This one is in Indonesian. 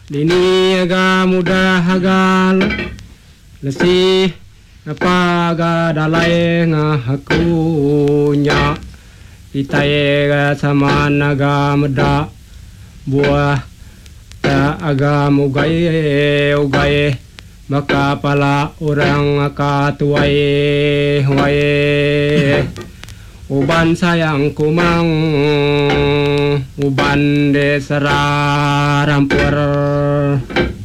Dini aga mudah hagal Lesi Napaga dalay nga hakunya Itaye ga sama naga meda Buah ta aga ugaye Maka pala orang katuwaye waye Uban sayang kumang Uban de sarampur